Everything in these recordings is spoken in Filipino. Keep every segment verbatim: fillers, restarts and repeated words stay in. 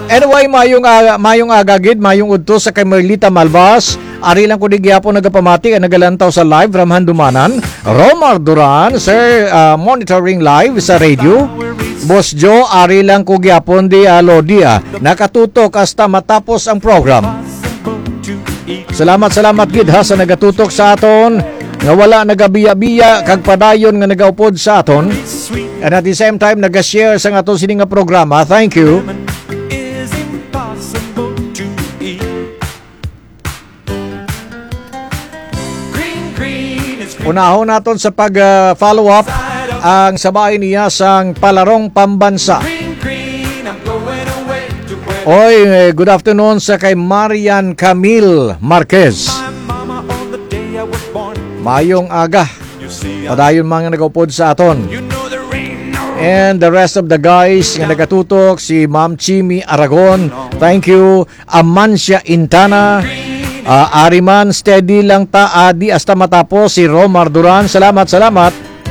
Anyway, mayong, uh, mayong agagid, mayong udto sa kay Merlita Malvas. Ari lang ko di gyapon nagapamati ang nagalantaw sa live from Handumanan. Romar Duran, sir, uh, monitoring live sa radio. Boss Joe, ari lang ko gyapon di uh, Lodi ah. Nakatutok hasta matapos ang program. Salamat, salamat gid ha sa nagatutok sa aton. Nga wala nagabiya-biya kag padayon nga nagaupod sa aton. And at the same time, nag-share sa aton sini nga programa. Thank you. Unahon naton sa pag-follow uh, up ang sabay niya sang palarong pambansa. Oy, good afternoon sa kay Marian Camille Marquez. Mayong aga. Padayon mga nag-upod sa aton. And the rest of the guys nga nagatutok, si Ma'am Chimi Aragon. Thank you. Amancia Intana. Uh, Ariman, steady lang ta adi hasta matapos. Si Romar Duran, salamat, salamat.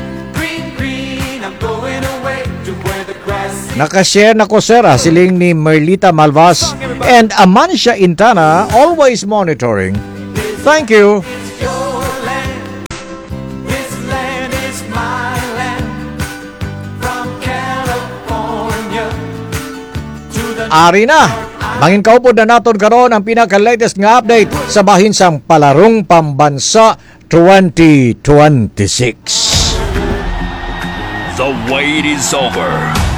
Nakashare na ko sir ah, siling ni Merlita Malvas and Amancia Intana, always monitoring. Thank you. Ari na. Mangin kaupod na naton karon ang pinaka-latest nga update sa bahin sang Palarong Pambansa twenty twenty-six. The wait is over.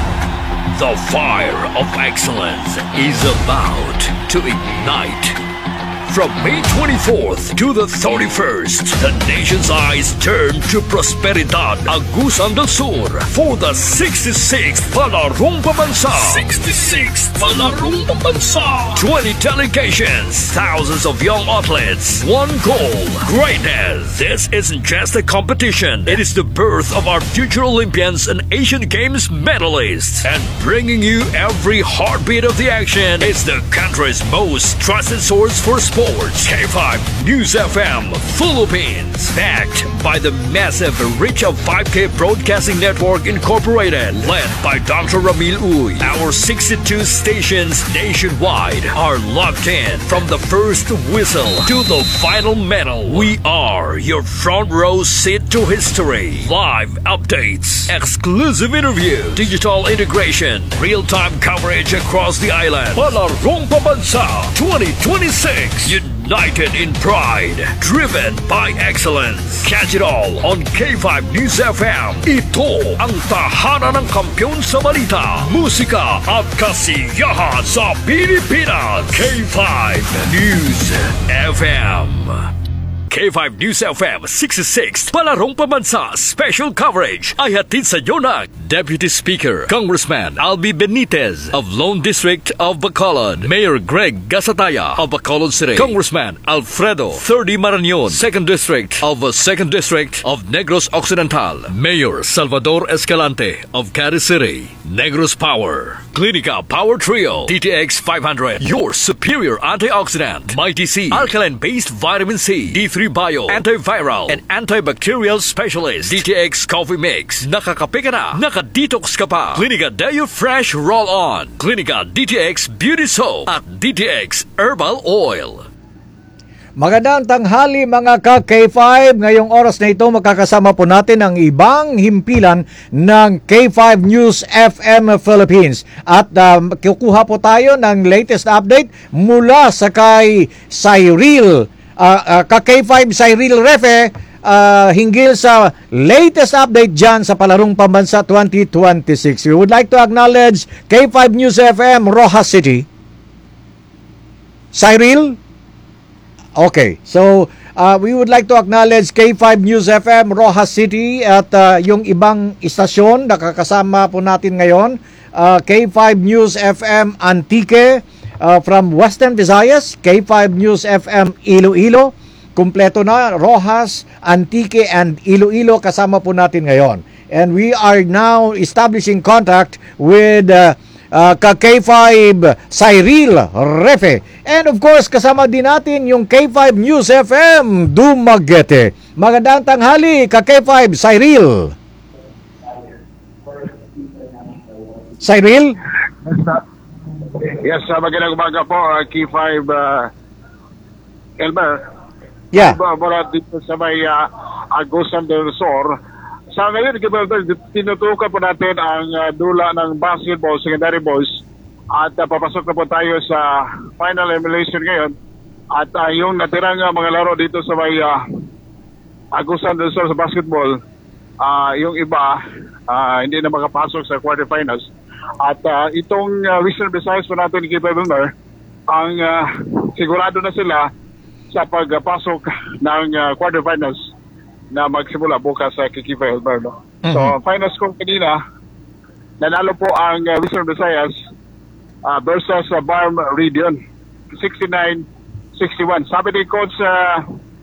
The fire of excellence is about to ignite. From May twenty-fourth to the thirty-first, the nation's eyes turn to Prosperidad Agusan del Sur for the sixty-sixth Palarong Pambansa. sixty-sixth Palarong Pambansa. twenty delegations, thousands of young athletes, one goal, greatness. This isn't just a competition. It is the birth of our future Olympians and Asian Games medalists. And bringing you every heartbeat of the action is the country's most trusted source for sports. K five News F M Philippines, backed by the massive reach of five K Broadcasting Network Incorporated, led by Doctor Ramil Uy. Our sixty-two stations nationwide are locked in from the first whistle to the final medal. We are your front row seat to history. Live updates, exclusive interview, digital integration, real-time coverage across the island. Palarong Pambansa twenty twenty-six. United in pride, driven by excellence. Catch it all on K five News F M. Ito ang tahanan ng kampiyon sa balita, musika at kasiyahan sa Pilipinas. K five News F M. K five News F M sixty-six Palarong Pambansa special coverage ay hatid sa inyo ng Deputy Speaker Congressman Albi Benitez of Lone District of Bacolod, Mayor Greg Gasataya of Bacolod City, Congressman Alfredo thirty Marañon, second District of uh, second District of Negros Occidental, Mayor Salvador Escalante of Caris City. Negros Power, Clinica Power Trio, D T X five hundred, your superior antioxidant, Mighty C, alkaline-based vitamin C, D three Bio, antiviral and antibacterial specialist, D T X Coffee Mix. Nakakape ka na, nakadetox ka pa. Clinica Deo Fresh Roll-On, Clinica D T X Beauty Soap at D T X Herbal Oil. Magandang tanghali mga ka-K five. Ngayong oras na ito makakasama po natin ang ibang himpilan ng K five News F M Philippines. At uh, kukuha po tayo ng latest update mula sa kay Cyril, uh, uh, ka-K five Cyril Refe, uh, hinggil sa latest update dyan sa Palarong Pambansa twenty twenty-six. We would like to acknowledge K five News F M Rojas City. Cyril? Okay, so uh, we would like to acknowledge K five News F M Rojas City at uh, yung ibang istasyon nakakasama po natin ngayon. uh, K five News F M Antique uh, from Western Visayas, K five News F M Iloilo, kumpleto na, Rojas, Antique and Iloilo kasama po natin ngayon. And we are now establishing contact with uh, Uh, ka-K five Cyril Refe. And of course, kasama din natin yung K five News F M Dumaguete. Magandang tanghali, ka-K five Cyril. Cyril? Yes, uh, magandang umaga po, uh, K five uh, Elmer. Yeah. Mula dito sa may uh, Agusan del Sur. Sa ngayon, K five Elmer, tinutukan po natin ang uh, dula ng basketball, secondary boys. At uh, papasok na po tayo sa final emulation ngayon. At uh, yung natirang uh, mga laro dito sa may uh, Agusan del Sur sa basketball, uh, yung iba, uh, hindi na makapasok sa quarterfinals. At uh, itong uh, Western Visayas po natin ni K five Elmer, ang uh, sigurado na sila sa pagpasok ng uh, quarterfinals na magsimula bukas sa K five Elmer. No? Mm-hmm. So, final score kanina, nanalo po ang uh, Western Visayas uh, versus uh, Barm Region, sixty-nine sixty-one. Sabi ni Coach uh,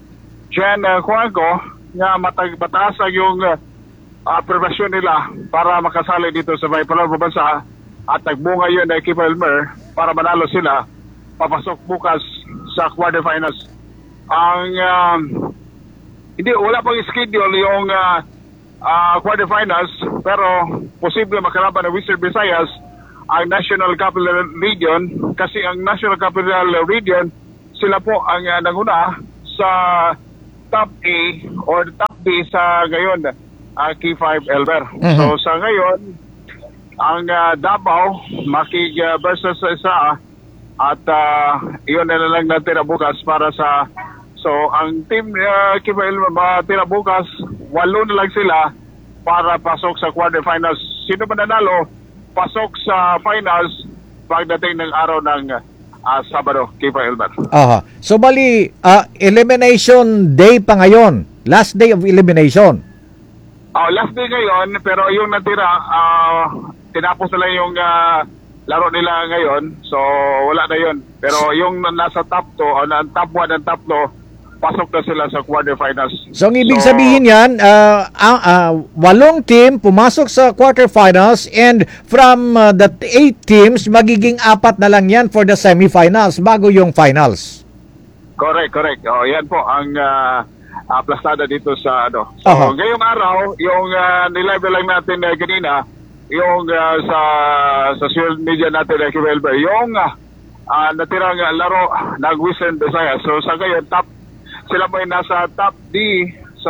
Jan uh, Juanco na matag mataas ang yung uh, uh, preparasyon nila para makasali dito sa may panalong bansa at nagbunga yun na K five Elmer para manalo sila papasok bukas sa quarterfinals. Ang um, hindi, wala pang schedule yung uh, uh, quarterfinals, pero posible makalaban ng Western Visayas ang National Capital Region kasi ang National Capital Region sila po ang uh, nanguna sa top A or top B sa ngayon uh, K five Elmer. Mm-hmm. So sa ngayon ang uh, Davao makig uh, versus sa isa at uh, iyon na lang natin bukas para sa so ang team uh, K five Elmer matira bukas walo na lang sila para pasok sa quarterfinals. Sino man nanalo pasok sa finals pagdating ng araw ng uh, Sabado, K five Elmer. Aha. So bali, uh, elimination day pa ngayon. Last day of elimination. Oh, last day ngayon, pero yung natira, uh, tinapos nila yung uh, laro nila ngayon. So, wala na yun. Pero yung nasa top two, o uh, top one and top two, pasok na sila sa quarterfinals. So, ang ibig so, sabihin yan, uh, uh, uh, walong team pumasok sa quarterfinals and from uh, the eight teams, magiging apat na lang yan for the semifinals bago yung finals. Correct, correct. Oh, yan po ang uh, uh, plastada dito sa ano. So, uh-huh. ngayong araw, yung uh, nilive lang natin uh, kanina, yung uh, sa sa social media natin uh, Kivelber, yung uh, uh, natirang uh, laro ng Western Visayas. So, sa ngayon, top sila po ay nasa top D sa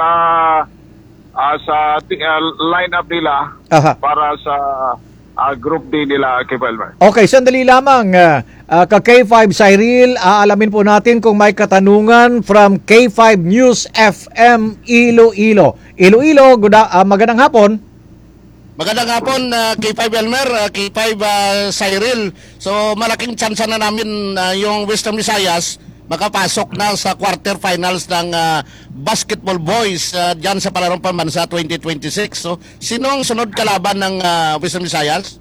uh, sa uh, lineup nila. Aha. Para sa uh, group D nila K five Elmer. Okay, sandali lamang uh, uh, ka K five Cyril, aalamin po natin kung may katanungan from K five News F M Iloilo. Iloilo, good, uh, magandang hapon. Magandang hapon, uh, K five Elmer, uh, K five uh, Cyril. So malaking chance na namin uh, yung Western Visayas makapasok na sa quarterfinals ng uh, basketball boys uh, dyan sa Palarong Pambansa twenty twenty-six. So, sino ang sunod kalaban ng uh, Western Visayas?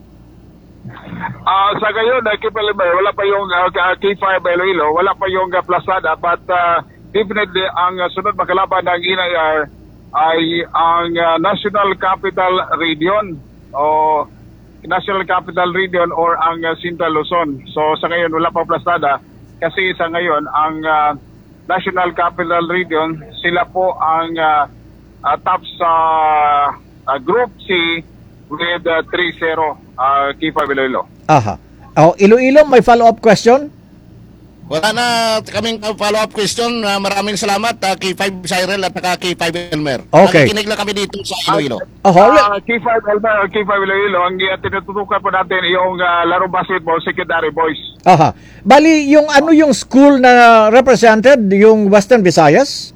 Uh, sa ngayon, uh, K five Elmer, wala pa yung uh, K five Iloilo, wala pa yung uh, plasada, but uh, definitely ang uh, sunod makalaban ng N I R ay ang uh, National Capital Region o National Capital Region or ang uh, Central Luzon. So, sa ngayon, wala pa plasada. Kasi sa ngayon, ang uh, National Capital Region, sila po ang uh, uh, top sa uh, Group C with uh, three zero uh, K five Iloilo. Aha. Oh, Iloilo, may follow-up question? Wala na kaming follow-up question. Uh, maraming salamat uh, K five Cyril at K five Elmer. Okay. Nakikinig lang kami dito sa Iloilo. Uh, uh, K five Elmer, K five Iloilo, ang uh, tinututukan po natin yung uh, laro basketball, secondary boys. Aha. Bali, yung ano yung school na represented, yung Western Visayas?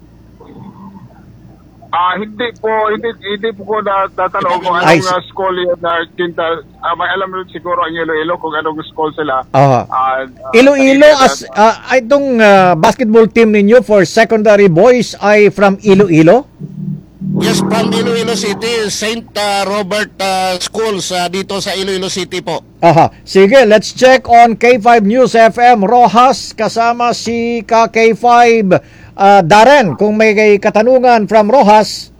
Ah, uh, hindi po hindi hindi po ko natatanong kung anong uh, school yun na uh, Quintal. Uh, may alam rin siguro ang Iloilo kung anong school sila. Uh, uh, Iloilo as uh, itong uh, basketball team ninyo for secondary boys ay from Iloilo? Yes, from Iloilo City, Saint Uh, Robert uh, Schools uh, dito sa Iloilo City po. Aha. Sige, let's check on K five News F M Rojas kasama si ka K five uh, Darren kung may katanungan from Rojas.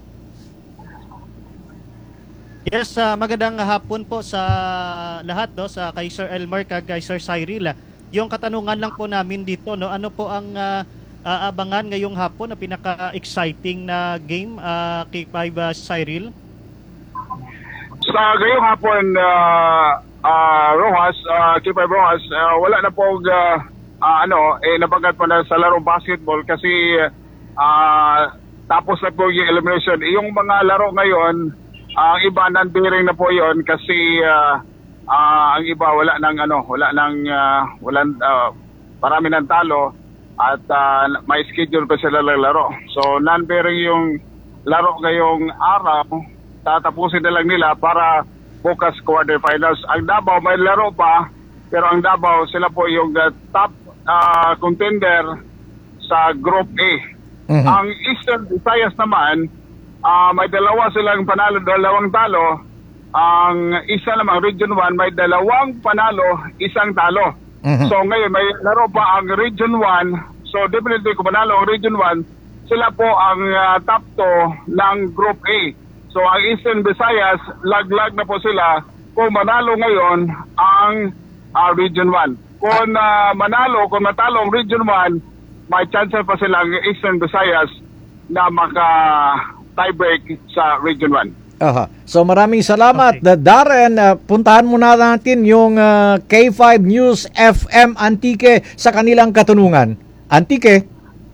Yes, uh, magandang hapon po sa lahat no, sa kay Sir Elmer kag kay Sir Cyril. Yung katanungan lang po namin dito no, ano po ang uh, aabangan ngayong hapon na pinaka-exciting na game uh, K five uh, Cyril? Sa ngayong hapon, uh, uh, Rojas, uh, K five Rojas, uh, wala na po uh, uh, ano, eh, nabagat pa na sa larong basketball kasi uh, tapos na po yung elimination. Yung mga laro ngayon, ang uh, iba non-bearing na po yon kasi uh, uh, ang iba wala nang ano, wala nang uh, wala uh, marami nang talo at uh, may schedule pa sila laro. So non-bearing yung laro ngayong araw, tatapusin na lang nila para bukas quarterfinals. Ang Davao may laro pa, pero ang Davao sila po yung uh, top uh, contender sa Group A. Mm-hmm. Ang Eastern Visayas naman, uh, may dalawa silang panalo, dalawang talo. Ang isa namang Region one may dalawang panalo, isang talo. Mm-hmm. So ngayon may laro pa ang Region one. So definitely kung manalo ang Region one, sila po ang uh, top two ng Group A. So ang Eastern Visayas, laglag na po sila kung manalo ngayon ang uh, Region one. Kung uh, manalo, kung matalo ang Region one, may chance pa silang Eastern Visayas na maka tiebreak sa Region one. Aha. So maraming salamat. Okay. Darren, uh, puntahan muna natin yung uh, K five News F M Antique sa kanilang katanungan. Antique.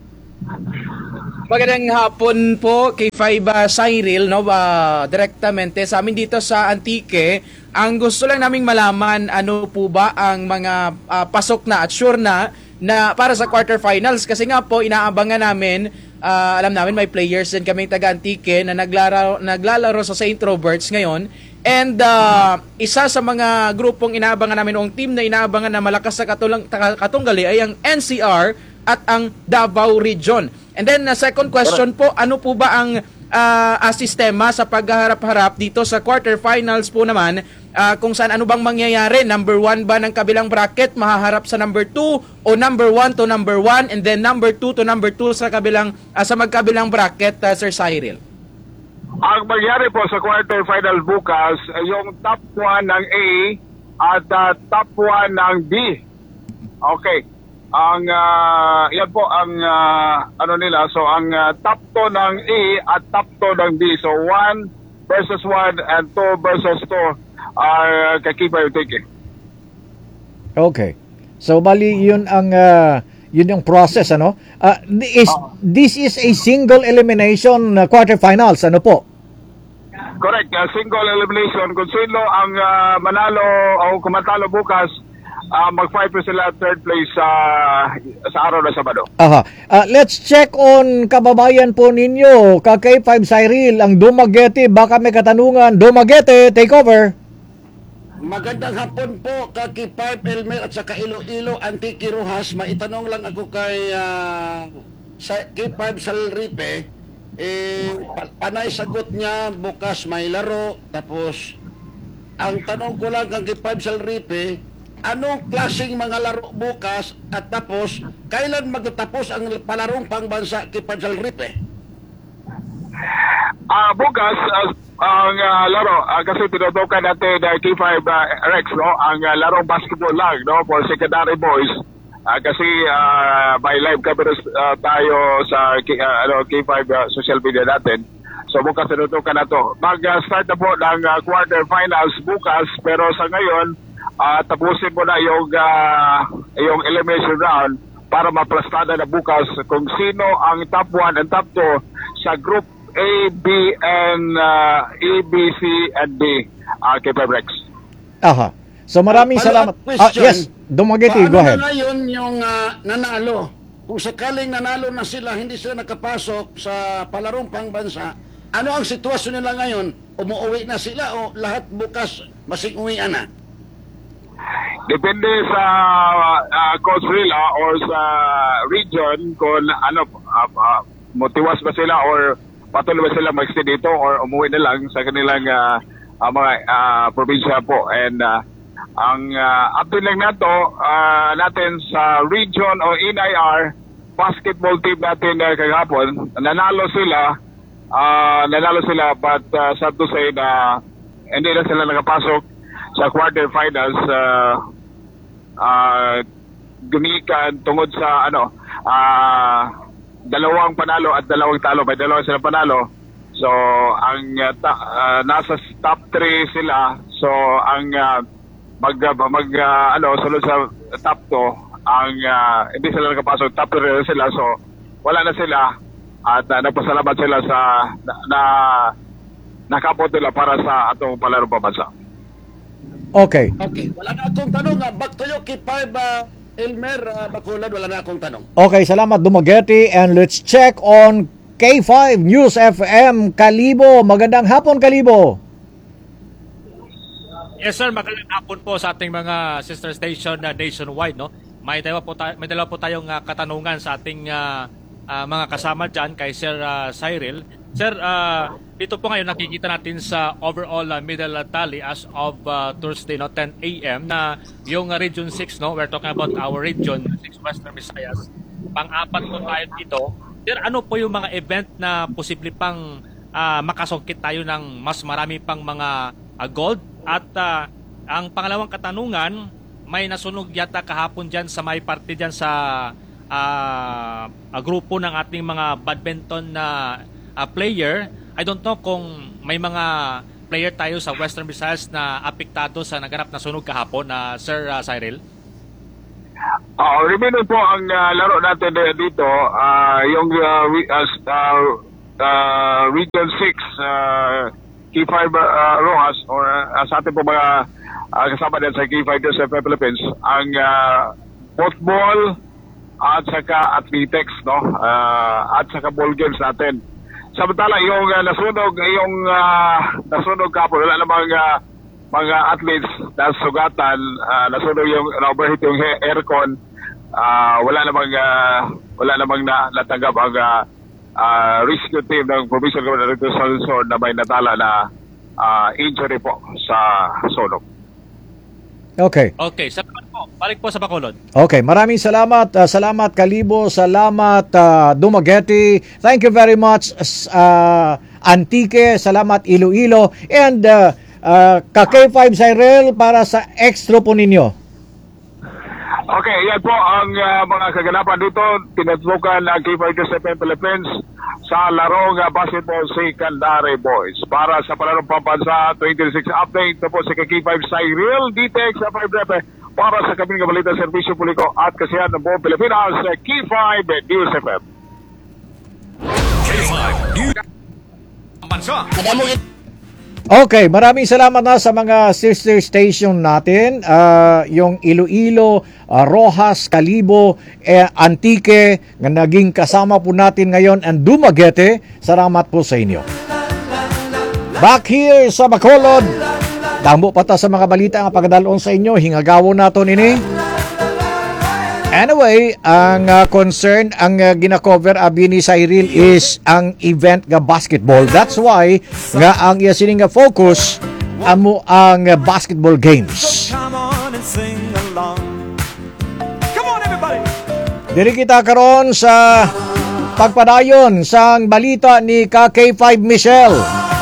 Magandang hapon po kay five uh, Cyril, no, uh, direktamente sa amin dito sa Antique. Ang gusto lang naming malaman, ano po ba ang mga uh, pasok na at sure na na para sa quarterfinals, kasi nga po inaabangan namin, uh, alam namin may players din kaming taga Antique na naglalaro, naglalaro sa Saint Roberts ngayon. And uh, isa sa mga grupong inaabangan namin, o team na inaabangan na malakas sa katulang, katunggali ay ang N C R at ang Davao Region. And then uh, second question po, ano po ba ang uh, uh, sistema sa pagharap-harap dito sa quarterfinals po naman, uh, kung saan ano bang mangyayari? Number one ba ng kabilang bracket mahaharap sa number two, o number one to number one, and then number two to number two sa kabilang uh, sa magkabilang bracket, uh, Sir Cyril? Ang mangyari po sa quarterfinal bukas, yung top one ng A at uh, top one ng B. Okay. Ang uh, yan po ang uh, ano nila, so ang uh, top two ng A at top two ng B, so one versus one and two versus two are uh, kakipa yung tiki. Okay. So bali yun ang uh, yun yung process, ano? Uh, is this is a single elimination uh, quarterfinals, ano po? Correct, uh, single elimination. Kung sino ang uh, manalo o kumatalo bukas, Uh, mag-fight po sila third place sa uh, sa araw na Sabado. Aha. Uh, let's check on kababayan po ninyo, ka K five Cyril, ang Dumaguete. Baka may katanungan. Dumaguete, take over. Magandang hapon po ka K five Elmer at saka Iloilo Antique Rojas. Maitanong lang ako kay uh, sa K five Salripe. Eh, panay sagot niya bukas may laro. Tapos ang tanong ko lang kay K five Salripe, anong klaseng mga laro bukas at tapos kailan magtatapos ang palarong pangbansa kay Salripe? Ah, uh, bukas uh, ang uh, laro uh, kasi tinutukan natin uh, K five uh, Rex, no, ang uh, larong basketball lang, no, for secondary boys. Uh, kasi uh, by live coverage uh, tayo sa uh, ano K five uh, social media natin. So bukas tinutukan na to. Mag-start uh, na po ng uh, quarterfinals bukas, pero sa ngayon Uh, tapusin mo na yung, uh, yung elimination round para maplastada na bukas kung sino ang top one and top two sa Group A, B, and uh, A, B, C, and D. Uh, K five Rex. Aha. So maraming Uh, salamat. Ah, yes, Dumaguete, go ahead. Paano na ngayon yung uh, nanalo? Kung sakaling nanalo na sila, hindi sila nakapasok sa palarong pangbansa, ano ang sitwasyon nila ngayon? Umuwi na sila o lahat bukas masing-uwian na? Depende sa uh, Coach Rila or sa region kung ano, uh, uh, motiwas ba sila or patuloy ba sila mag-stay dito or umuwi na lang sa kanilang uh, uh, mga uh, probinsya po. And uh, ang uh, update lang nato uh, natin sa region o N I R basketball team natin uh, kagapon, nanalo sila, uh, nanalo sila but uh, sad to say na hindi na sila nakapasok sa quarterfinals, uh, uh, gumikan tungod sa ano, uh, dalawang panalo at dalawang talo. May dalawang sila panalo. So ang uh, ta- uh, nasa top three sila. So ang uh, mag uh, mag uh, ano sulod sa top two ang uh, hindi sila nakapasok, top two rin sila, so wala na sila at uh, nagpasalamat sila sa na, na nakapot nila para sa atong palaro pabansa. Okay. Okay, wala na akong tanong. ah. Back to you, K five uh, Elmer uh, Bacolod, wala na akong tanong. Okay, salamat Dumaguete, and let's check on K five News F M Kalibo. Magandang hapon, Kalibo. Yes sir, magandang hapon po sa ating mga sister station na nationwide, no. May dalawa po tayo, may dalawa po tayong uh, katanungan sa ating uh, uh, mga kasama diyan kay Sir uh, Cyril. Sir, uh, dito po ngayon nakikita natin sa overall uh, middle tally as of uh, Thursday, no, ten A M na yung uh, Region six, no, we're talking about our Region six Western Visayas. Pang-apat po tayo dito. Sir, ano po yung mga event na posible pang uh, makasungkit tayo ng mas marami pang mga uh, gold? At uh, ang pangalawang katanungan, may nasunog yata kahapon dyan sa may parte dyan sa uh, uh, grupo ng ating mga badminton na uh, player. I don't know kung may mga player tayo sa Western Visayas na apektado sa naganap na sunog kahapon na uh, Sir uh, Cyril. Uh, remaining po ang uh, laro natin uh, dito, uh, yung uh, re- uh, uh, uh, Region six uh, K five uh, Rojas or uh, sa ating po mga uh, kasama din sa K five News F M Philippines, ang uh, football at saka athletics, no, uh, at saka ball games natin. Samantala yung uh, nasunog, yung uh, nasunog kapon, wala namang uh, mga athletes na sugatan, uh, nasunog yung na-overheat yung he- aircon, uh, wala namang uh, wala namang na, natanggap ang uh, uh, rescue team ng Provincial Government of Luzon na may natala na uh, injury po sa sunog. Okay. Okay, salamat po. Balik po sa Bacolod. Okay, maraming salamat. Uh, salamat Kalibo, salamat uh, Dumaguete. Thank you very much uh, Antique, salamat Iloilo, and uh, uh, ka K five Cyril para sa extra po ninyo. Okay, yan po ang uh, mga kaganapan dito. Tinatlukan ng K five News F M Philippines sa larong uh, basketball secondary boys. Para sa palarong pambansa twenty twenty-six update, ito po si K five Cyril, D T X sa five Repe, para sa Kabilang Balita, Serbisyo Publiko at Kasiyahan ng buong Pilipinas, sa K five News F M. K five News. Bansa. Madamo gid Okay, maraming salamat na sa mga sister station natin, uh, yung Iloilo, uh, Rojas, Kalibo, eh, Antique, na naging kasama po natin ngayon, and Dumaguete. Salamat po sa inyo. Back here sa Bacolod, damo pa ta sa mga balita ang pagdalon sa inyo, hingagawon nato nini. Anyway, ang uh, concern, ang uh, gina-cover abi ni Cyril is ang event nga basketball. That's why nga ang iya sining nga focus amo ang uh, basketball games. Come on and sing along. Come on everybody. Diri kita karon sa pagpadayon sang balita ni ka K five Michelle.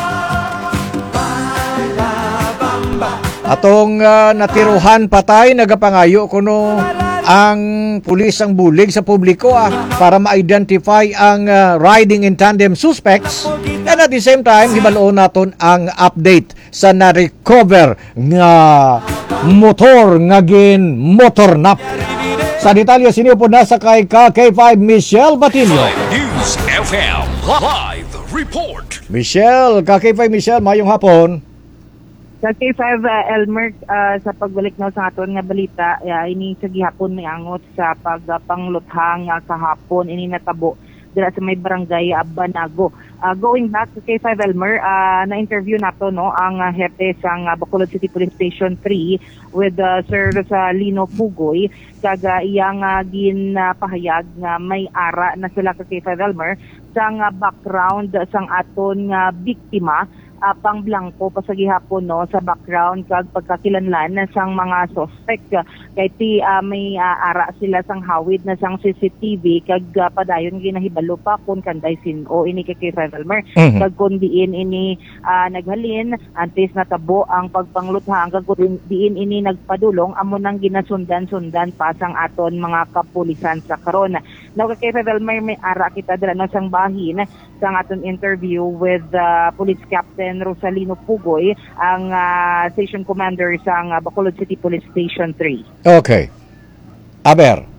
Atong uh, natiruhan patay nagapangayo kuno ang pulis ang bulig sa publiko ah, para ma-identify ang uh, riding in tandem suspects, and at the same time hibaloon naton ang update sa na-recover nga motor nga gin motor nap. Sa detalye sinyo po nasa kay K five Michelle Batillo. News F M Live Report. Michelle, K five Michelle, mayong hapon. Sa K five uh, Elmer, uh, sa pagbalik na sa aton nga balita, uh, ini sa gihapon may angot sa pagpangluthang uh, kahapon ini natabo dira sa may barangay uh, Banago. Uh, going back to K five Elmer, uh, na-interview nato no ang uh, hepe sang uh, Bacolod City Police Station three with uh, Sir Rosalino Pugoy, kaga iyang uh, ginpahayag nga may ara na sila ka K five Elmer sang uh, background sang aton nga uh, biktima. Uh, pang blanco pa sa gihapon no sa background kag pagkakilanlan na sang mga suspect uh, kay ti uh, may uh, ara sila sang hawid na sang C C T V kag uh, padayon ginahibalo pa kun kanday sin-o ini kay K five Elmer mm-hmm. kag kun diin ini uh, naghalin antes natabo ang pagpangluthang kag kun diin ini nagpadulong amo nang ginasundan-sundan pa sang aton mga kapulisan sa karon Now kay five Elmer may ara kita dira no sang bahin sa aton interview with uh, Police Captain Rosalino Pugoy, ang uh, station commander sang uh, Bacolod City Police Station three. Okay. Aber.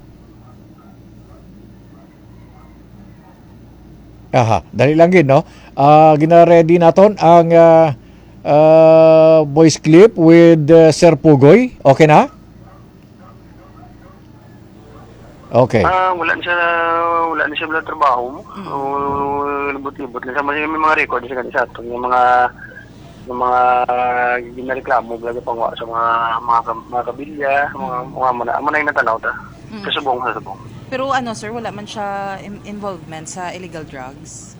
Aha, dali lang gid no. Ah, gina-ready naton ang uh, uh, voice clip with uh, Sir Pugoy. Okay na? Okay. Ah, wala na siya, wala na siya wala trabaho mo. Mm. Libot-libot na siya. May mga record siya kanina sa ato. Yung mga, yung mga ginareklamo, blaga pangwa sa mga, mga, mga kabilya, mga, mga muna, muna yung natanaw ta. Mm. Kasubong, kasubong. Pero ano sir, wala man siya in- involvement sa illegal drugs?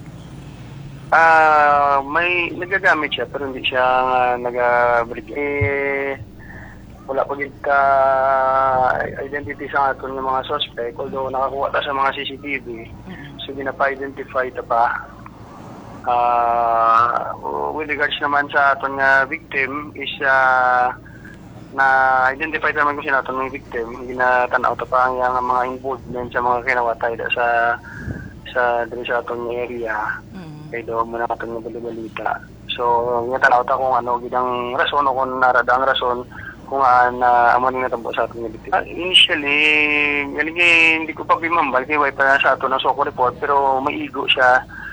Ah, may nagagamit siya, pero hindi siya uh, nag-break. Eh, wala pa gid ka identity sa aton ng mga suspect, although nakakuha ta sa mga C C T V. So ginapa-identify ta pa. Uh, with regards naman sa aton nga victim is uh, na-identify naman kung sino aton ng victim. Hindi na tanaw ta pa ang yang mga involvement sa mga kinawatay da sa sa diri sa aton area. Mm. Kaya doon muna aton nga balita. So nga tanaw ta kung ano gidang rason o kung narada ang rason kung aan na uh, amo ning natabo sa aton nga biktima. Uh, initially, galing hindi ko pa bimambal kay way pa sa ato ng Soko report pero maigo siya